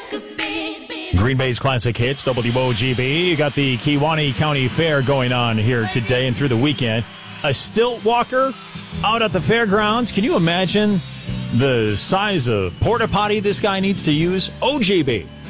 Green Bay's Classic Hits, WOGB. You got the Kewaunee County Fair going on here today and through the weekend. A stilt walker out at the fairgrounds. Can you imagine the size of porta potty this guy needs to use? OGB.